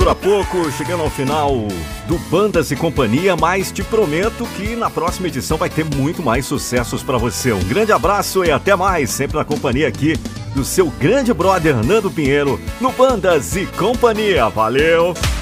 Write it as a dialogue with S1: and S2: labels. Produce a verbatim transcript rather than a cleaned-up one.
S1: dura pouco, chegando ao final do Bandas e Companhia, mas te prometo que na próxima edição vai ter muito mais sucessos pra você. Um grande abraço e até mais, sempre na companhia aqui do seu grande brother Nando Pinheiro, no Bandas e Companhia. Valeu!